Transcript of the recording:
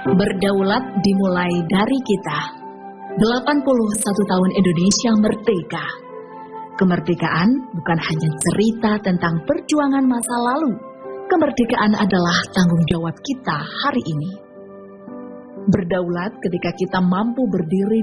Berdaulat dimulai dari kita. 81 tahun Indonesia merdeka. Kemerdekaan bukan hanya cerita tentang perjuangan masa lalu. Kemerdekaan adalah tanggung jawab kita hari ini. Berdaulat ketika kita mampu berdiri